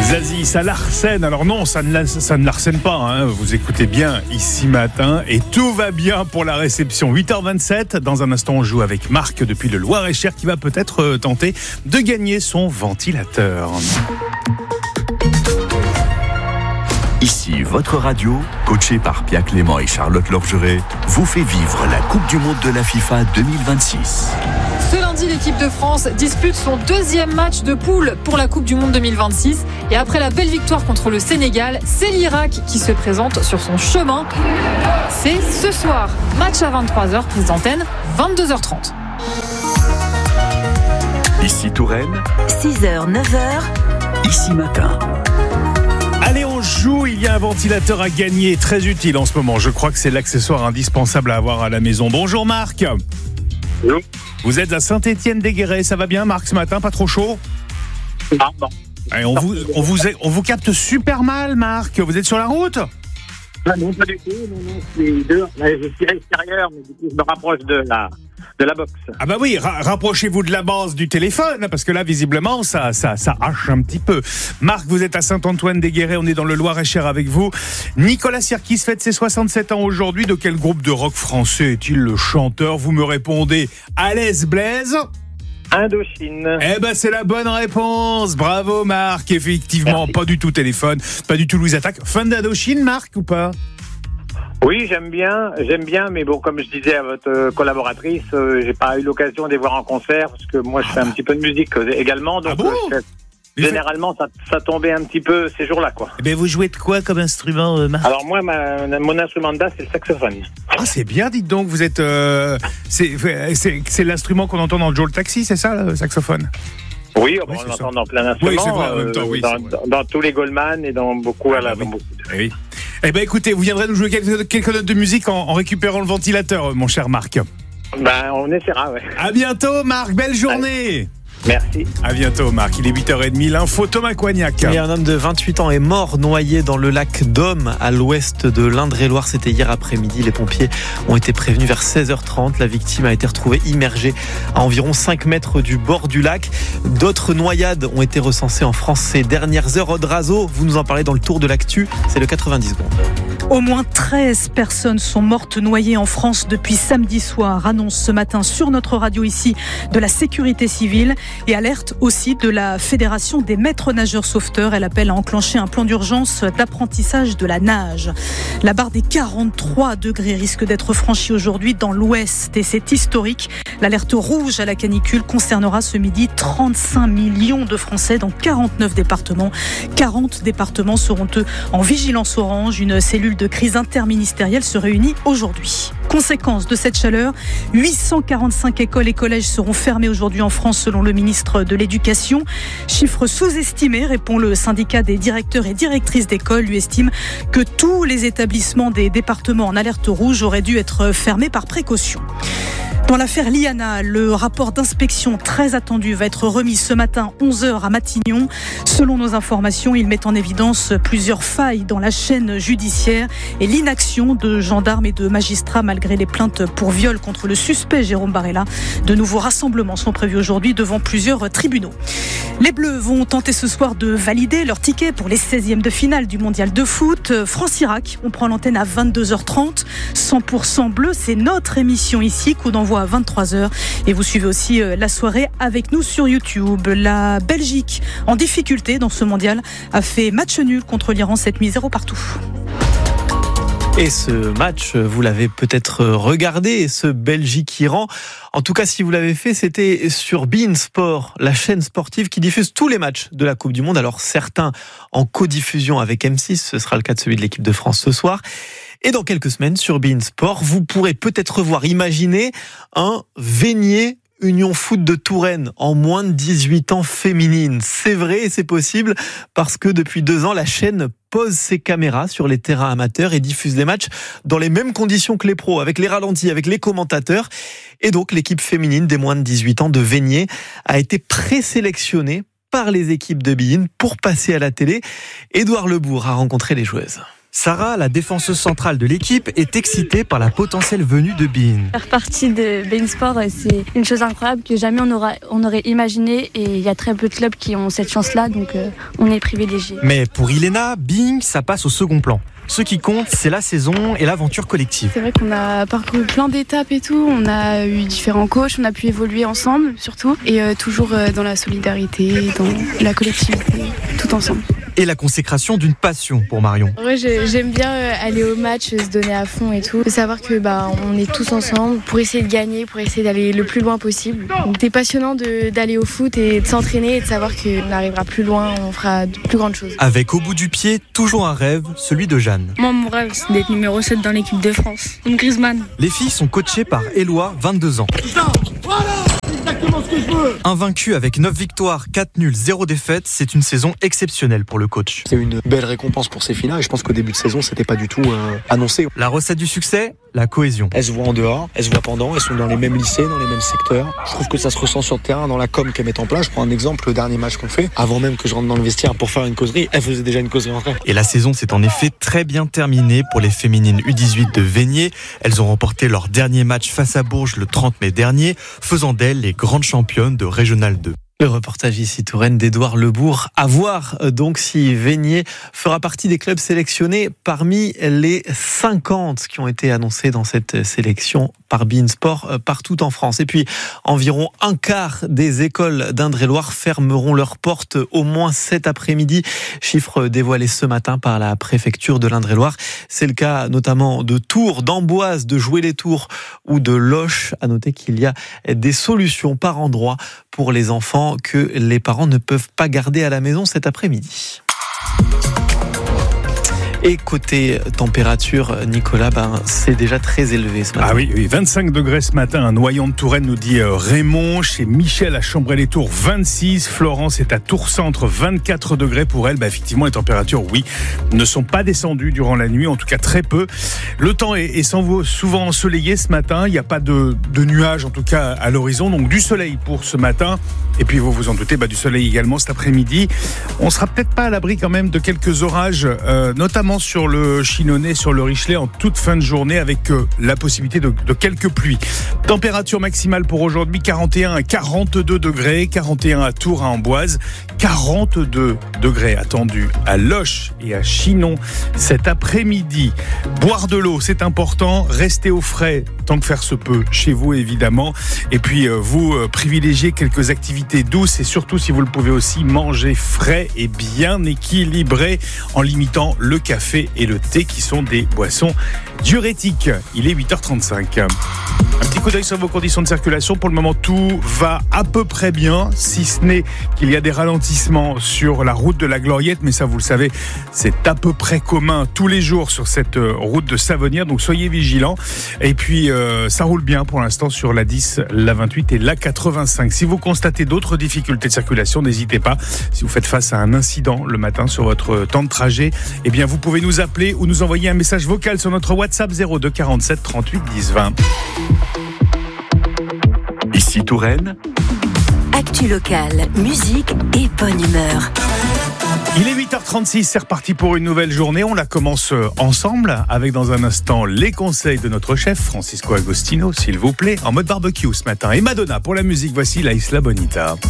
Zazie, ça l'arsène. Alors non, ça ne l'arsène pas, hein. Vous écoutez bien Ici Matin et tout va bien pour la réception. 8h27, dans un instant on joue avec Marc depuis le Loir-et-Cher qui va peut-être tenter de gagner son ventilateur. Ici, votre radio, coachée par Pia Clément et Charlotte Lorgeret, vous fait vivre la Coupe du Monde de la FIFA 2026. Ce lundi, l'équipe de France dispute son deuxième match de poule pour la Coupe du Monde 2026. Et après la belle victoire contre le Sénégal, c'est l'Irak qui se présente sur son chemin. C'est ce soir, match à 23h, prise d'antenne, 22h30. Ici Touraine, 6h, 9h, Ici Matin. Allez, on joue, il y a un ventilateur à gagner, très utile en ce moment. Je crois que c'est l'accessoire indispensable à avoir à la maison. Bonjour Marc. Bonjour. Vous êtes à Saint-Étienne-des-Guérets, ça va bien Marc ce matin, pas trop chaud? Non. Allez, on vous capte super mal Marc, vous êtes sur la route? Ah non, pas du tout. Non, je suis à l'extérieur, mais du coup, je me rapproche de la boxe. Ah bah oui, rapprochez-vous de la base du téléphone, parce que là, visiblement, ça hache un petit peu. Marc, vous êtes à Saint-Antoine-des-Guérets, on est dans le Loir-et-Cher avec vous. Nicolas Sirkis fête ses 67 ans aujourd'hui. De quel groupe de rock français est-il le chanteur? Vous me répondez à l'aise Blaise. Indochine. Eh ben c'est la bonne réponse. Bravo Marc. Effectivement, merci. Pas du tout téléphone, pas du tout Louise Attaque. Fan d'Indochine, Marc, ou pas? Oui, j'aime bien, mais bon, comme je disais à votre collaboratrice, j'ai pas eu l'occasion de les voir en concert, parce que moi, je fais un petit peu de musique également, donc généralement, ça tombait un petit peu ces jours-là, quoi. Eh ben vous jouez de quoi comme instrument, Marc? Alors moi, mon instrument de base, c'est le saxophone. Ah, c'est bien, dites donc, vous êtes... c'est l'instrument qu'on entend dans Joe le Taxi, c'est ça, le saxophone? Oui, Oui, on c'est l'entend ça. dans plein d'instruments, Oui, c'est vrai, en même temps, oui, dans tous les Goldman et dans beaucoup, oui. Oui. Eh ben écoutez, vous viendrez nous jouer quelques notes de musique en récupérant le ventilateur, mon cher Marc. Ben, on essaiera, ouais. À bientôt, Marc, belle journée. Merci. À bientôt, Marc. Il est 8h30. L'info, Thomas Coignac. Et un homme de 28 ans est mort noyé dans le lac d'Homme à l'ouest de l'Indre-et-Loire. C'était hier après-midi. Les pompiers ont été prévenus vers 16h30. La victime a été retrouvée immergée à environ 5 mètres du bord du lac. D'autres noyades ont été recensées en France ces dernières heures. Aude Razo, vous nous en parlez dans le tour de l'actu. C'est le 90 secondes. Au moins 13 personnes sont mortes noyées en France depuis samedi soir, annonce ce matin sur notre radio ici de la sécurité civile et alerte aussi de la Fédération des maîtres nageurs sauveteurs. Elle appelle à enclencher un plan d'urgence d'apprentissage de la nage. La barre des 43 degrés risque d'être franchie aujourd'hui dans l'ouest et c'est historique. L'alerte rouge à la canicule concernera ce midi 35 millions de Français dans 49 départements. 40 départements seront eux en vigilance orange. Une cellule de crise interministérielle se réunit aujourd'hui. Conséquence de cette chaleur, 845 écoles et collèges seront fermés aujourd'hui en France selon le ministre de l'Éducation. Chiffre sous-estimé, répond le syndicat des directeurs et directrices d'école. Lui estime que tous les établissements des départements en alerte rouge auraient dû être fermés par précaution. Dans l'affaire Liana, le rapport d'inspection très attendu va être remis ce matin 11h à Matignon. Selon nos informations, il met en évidence plusieurs failles dans la chaîne judiciaire et l'inaction de gendarmes et de magistrats malgré les plaintes pour viol contre le suspect Jérôme Barella. De nouveaux rassemblements sont prévus aujourd'hui devant plusieurs tribunaux. Les Bleus vont tenter ce soir de valider leur ticket pour les 16e de finale du mondial de foot. France-Irak, on prend l'antenne à 22h30. 100% bleu, c'est notre émission ici, coup d'envoi à 23h. Et vous suivez aussi la soirée avec nous sur YouTube. La Belgique, en difficulté dans ce mondial, a fait match nul contre l'Iran, 7-0 partout. Et ce match, vous l'avez peut-être regardé, ce Belgique-Iran. En tout cas, si vous l'avez fait, c'était sur beIN Sport, la chaîne sportive qui diffuse tous les matchs de la Coupe du Monde. Alors certains en codiffusion avec M6, ce sera le cas de celui de l'équipe de France ce soir. Et dans quelques semaines, sur beIN Sport, vous pourrez peut-être voir imaginer un Vénier Union Foot de Touraine en moins de 18 ans féminine. C'est vrai et c'est possible parce que depuis 2 ans, la chaîne pose ses caméras sur les terrains amateurs et diffuse les matchs dans les mêmes conditions que les pros, avec les ralentis, avec les commentateurs. Et donc, l'équipe féminine des moins de 18 ans de Vénier a été présélectionnée par les équipes de beIN pour passer à la télé. Édouard Lebourg a rencontré les joueuses. Sarah, la défenseuse centrale de l'équipe, est excitée par la potentielle venue de beIN. Faire partie de beIN Sport, c'est une chose incroyable que jamais on aurait imaginé, et il y a très peu de clubs qui ont cette chance-là, donc on est privilégiés. Mais pour Ilena, beIN, ça passe au second plan. Ce qui compte, c'est la saison et l'aventure collective. C'est vrai qu'on a parcouru plein d'étapes et tout, on a eu différents coachs, on a pu évoluer ensemble surtout, et toujours dans la solidarité, dans la collectivité, tout ensemble. Et la consécration d'une passion pour Marion. En vrai, j'aime bien aller au match, se donner à fond et tout. Savoir que on est tous ensemble pour essayer de gagner, pour essayer d'aller le plus loin possible. Donc, c'est passionnant d'aller au foot et de s'entraîner et de savoir qu'on arrivera plus loin, on fera de plus grandes choses. Avec au bout du pied, toujours un rêve, celui de Jeanne. Moi, mon rêve, c'est d'être numéro 7 dans l'équipe de France, comme Griezmann. Les filles sont coachées par Éloi, 22 ans. Invaincu avec 9 victoires, 4 nuls, 0 défaite, c'est une saison exceptionnelle pour le coach. C'est une belle récompense pour ces filles-là et je pense qu'au début de saison, c'était pas du tout annoncé. La recette du succès, la cohésion. Elles se voient en dehors, elles se voient pendant, elles sont dans les mêmes lycées, dans les mêmes secteurs. Je trouve que ça se ressent sur le terrain, dans la com qu'elles mettent en place. Je prends un exemple, le dernier match qu'on fait, avant même que je rentre dans le vestiaire pour faire une causerie, elles faisaient déjà une causerie entre elles. Et la saison s'est en effet très bien terminée pour les féminines U18 de Vénier. Elles ont remporté leur dernier match face à Bourges le 30 mai dernier, faisant d'elles les grandes championnes de Régional 2. Le reportage ici Touraine d'Édouard Lebourg. À voir donc si Vénier fera partie des clubs sélectionnés parmi les 50 qui ont été annoncés dans cette sélection par beIN Sport partout en France. Et puis environ un quart des écoles d'Indre-et-Loire fermeront leurs portes au moins cet après-midi. Chiffre dévoilé ce matin par la préfecture de l'Indre-et-Loire. C'est le cas notamment de Tours, d'Amboise, de Joué-les-Tours ou de Loches. À noter qu'il y a des solutions par endroit pour les enfants que les parents ne peuvent pas garder à la maison cet après-midi. Et côté température, Nicolas, c'est déjà très élevé ce matin. Ah oui, 25 degrés ce matin, un Noyon de Touraine, nous dit Raymond. Chez Michel à Chambray-les-Tours, 26. Florence est à Tours-Centre, 24 degrés pour elle. Effectivement, les températures, oui, ne sont pas descendues durant la nuit, en tout cas très peu. Le temps est souvent ensoleillé ce matin. Il n'y a pas de nuages, en tout cas à l'horizon. Donc du soleil pour ce matin. Et puis vous vous en doutez, du soleil également cet après-midi. On sera peut-être pas à l'abri quand même de quelques orages, notamment sur le Chinonais, sur le Richelet en toute fin de journée avec la possibilité de quelques pluies. Température maximale pour aujourd'hui, 41 à 42 degrés, 41 à Tours, à Amboise, 42 degrés attendus à Loches et à Chinon cet après-midi. Boire de l'eau, c'est important, rester au frais tant que faire se peut chez vous évidemment, et puis vous privilégiez quelques activités douces et surtout si vous le pouvez aussi manger frais et bien équilibré en limitant le café et le thé qui sont des boissons diurétiques. Il est 8h35. Un petit coup d'œil sur vos conditions de circulation. Pour le moment, tout va à peu près bien, si ce n'est qu'il y a des ralentissements sur la route de la Gloriette, mais ça, vous le savez, c'est à peu près commun tous les jours sur cette route de Savonnières, donc soyez vigilants. Et puis, ça roule bien pour l'instant sur la 10, la 28 et la 85. Si vous constatez d'autres difficultés de circulation, n'hésitez pas. Si vous faites face à un incident le matin sur votre temps de trajet, eh bien, vous pouvez nous appeler ou nous envoyer un message vocal sur notre WhatsApp 02 47 38 10 20. Ici Touraine. Actu locale, musique et bonne humeur. Il est 8h36, c'est reparti pour une nouvelle journée. On la commence ensemble avec dans un instant les conseils de notre chef Francisco Agostino, s'il vous plaît, en mode barbecue ce matin. Et Madonna pour la musique, voici La Isla Bonita.